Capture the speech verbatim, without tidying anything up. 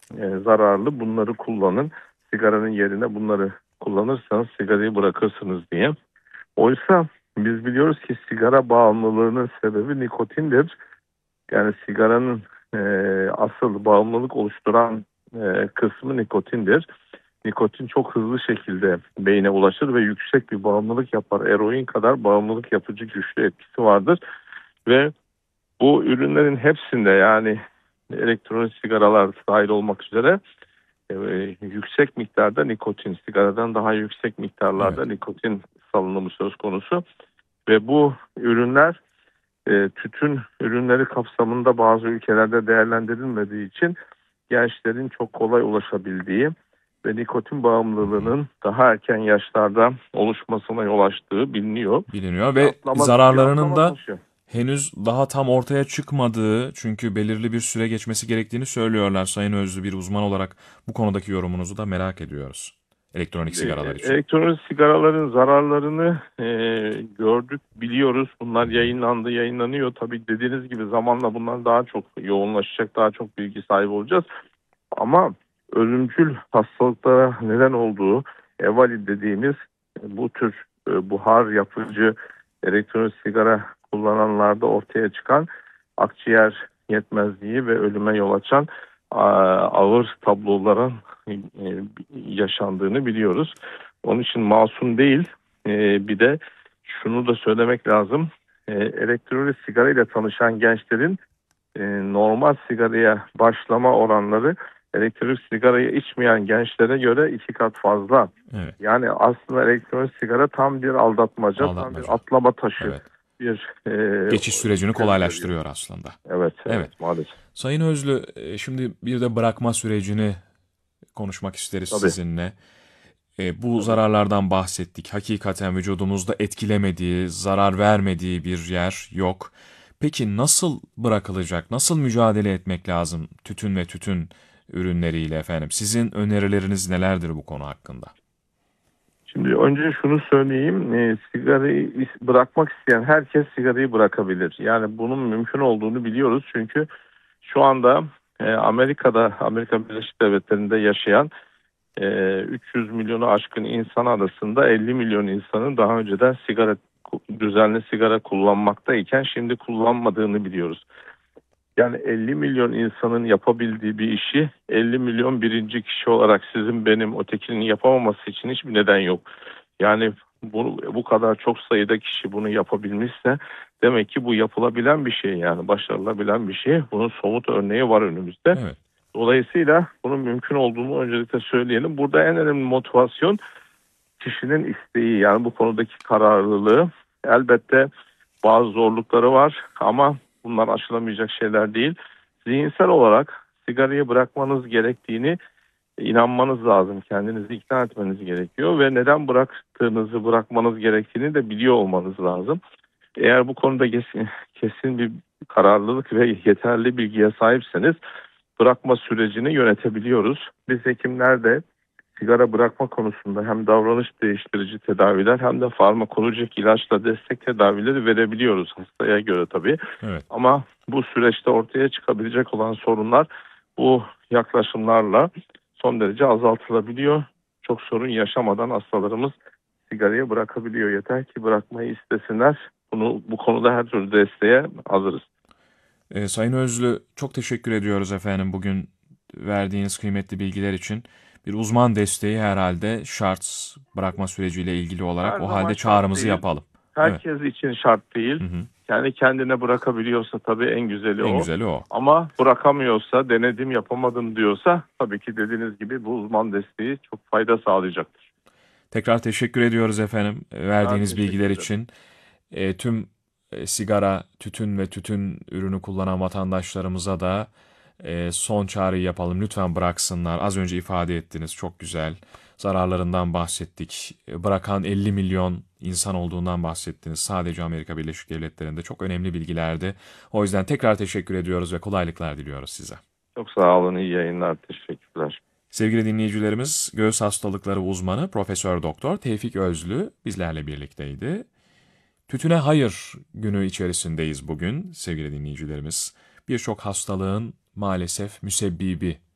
e, zararlı, bunları kullanın. Sigaranın yerine bunları kullanırsanız sigarayı bırakırsınız diye. Oysa biz biliyoruz ki sigara bağımlılığının sebebi nikotindir. Yani sigaranın e, asıl bağımlılık oluşturan e, kısmı nikotindir. Nikotin çok hızlı şekilde beyne ulaşır ve yüksek bir bağımlılık yapar. Eroin kadar bağımlılık yapıcı güçlü etkisi vardır. Ve bu ürünlerin hepsinde, yani elektronik sigaralar dahil olmak üzere, e, yüksek miktarda nikotin, sigaradan daha yüksek Evet. miktarlarda nikotin salınımı söz konusu. Ve bu ürünler e, tütün ürünleri kapsamında bazı ülkelerde değerlendirilmediği için gençlerin çok kolay ulaşabildiği ve nikotin Hı hı. bağımlılığının daha erken yaşlarda oluşmasına yol açtığı biliniyor. Biliniyor Bir ve atlama, bir zararlarının atlama da taşı. henüz daha tam ortaya çıkmadığı, çünkü belirli bir süre geçmesi gerektiğini söylüyorlar. Sayın Özlü, bir uzman olarak bu konudaki yorumunuzu da merak ediyoruz. Elektronik Şimdi sigaralar e, için. elektronik sigaraların zararlarını e, gördük, biliyoruz. Hı Bunlar hı. yayınlandı, yayınlanıyor. Tabii dediğiniz gibi zamanla bunlar daha çok yoğunlaşacak, daha çok bilgi sahibi olacağız. Ama ölümcül hastalıklara neden olduğu EVALI dediğimiz e, bu tür e, buhar yapıcı elektronik sigara kullananlarda ortaya çıkan akciğer yetmezliği ve ölüme yol açan a, ağır tabloların e, yaşandığını biliyoruz. Onun için masum değil. E, bir de şunu da söylemek lazım. E, elektronik sigara ile tanışan gençlerin e, normal sigaraya başlama oranları elektronik sigarayı içmeyen gençlere göre iki kat fazla. Evet. Yani aslında elektronik sigara tam bir aldatmaca, tam bir Aldatmaca. atlama taşı, Evet. bir e, Geçiş sürecini göz veriyor. kolaylaştırıyor aslında. Evet, Evet. evet, maalesef. Sayın Özlü, e, şimdi bir de bırakma sürecini konuşmak isteriz Tabii, sizinle. E, bu tabii. zararlardan bahsettik. Hakikaten vücudumuzda etkilemediği, zarar vermediği bir yer yok. Peki nasıl bırakılacak? Nasıl mücadele etmek lazım tütün ve tütün ürünleriyle efendim? Sizin önerileriniz nelerdir bu konu hakkında? Şimdi önce şunu söyleyeyim. E, sigarayı is- bırakmak isteyen herkes sigarayı bırakabilir. Yani bunun mümkün olduğunu biliyoruz. Çünkü şu anda e, Amerika'da, Amerika Birleşik Devletleri'nde yaşayan e, üç yüz milyonu aşkın insan arasında elli milyon insanın daha önceden sigara düzenli sigara kullanmaktayken şimdi kullanmadığını biliyoruz. Yani elli milyon insanın yapabildiği bir işi elli milyon birinci kişi olarak sizin, benim, ötekinin yapamaması için hiçbir neden yok. Yani bu, bu kadar çok sayıda kişi bunu yapabilmişse demek ki bu yapılabilen bir şey, yani başarılabilen bir şey. Bunun somut örneği var önümüzde. Evet, Dolayısıyla bunun mümkün olduğunu öncelikle söyleyelim. Burada en önemli motivasyon kişinin isteği, yani bu konudaki kararlılığı. Elbette bazı zorlukları var ama bunlar aşılamayacak şeyler değil. Zihinsel olarak sigarayı bırakmanız gerektiğini inanmanız lazım. Kendinizi ikna etmeniz gerekiyor ve neden bıraktığınızı, bırakmanız gerektiğini de biliyor olmanız lazım. Eğer bu konuda kesin, kesin bir kararlılık ve yeterli bilgiye sahipseniz bırakma sürecini yönetebiliyoruz. Biz hekimler de sigara bırakma konusunda hem davranış değiştirici tedaviler hem de farmakolojik ilaçla destek tedavileri verebiliyoruz, hastaya göre tabii. evet. Ama bu süreçte ortaya çıkabilecek olan sorunlar bu yaklaşımlarla son derece azaltılabiliyor. Çok sorun yaşamadan hastalarımız sigarayı bırakabiliyor. Yeter ki bırakmayı istesinler. Bunu, bu konuda her türlü desteğe hazırız. E, Sayın Özlü, çok teşekkür ediyoruz efendim bugün verdiğiniz kıymetli bilgiler için. Bir uzman desteği herhalde şart, bırakma süreciyle ilgili olarak. Her O zaman halde şart çağrımızı değil. yapalım. Evet. Herkes için şart değil. Hı hı. Kendi kendine bırakabiliyorsa tabii en güzeli En o. güzeli o. Ama bırakamıyorsa, denedim yapamadım diyorsa, tabii ki dediğiniz gibi bu uzman desteği çok fayda sağlayacaktır. Tekrar teşekkür ediyoruz efendim e, Ben verdiğiniz teşekkür bilgiler ederim. için. E, tüm e, sigara, tütün ve tütün ürünü kullanan vatandaşlarımıza da e, son çağrıyı yapalım. Lütfen bıraksınlar. Az önce ifade ettiniz. Çok güzel. Zararlarından bahsettik. E, bırakan elli milyon insan olduğundan bahsettiniz. Sadece Amerika Birleşik Devletleri'nde çok önemli bilgilerdi. O yüzden tekrar teşekkür ediyoruz ve kolaylıklar diliyoruz size. Çok sağ olun. İyi yayınlar. Teşekkürler. Sevgili dinleyicilerimiz, göğüs hastalıkları uzmanı Profesör Doktor Tevfik Özlü bizlerle birlikteydi. Tütüne hayır günü içerisindeyiz bugün sevgili dinleyicilerimiz. Birçok hastalığın maalesef müsebbibi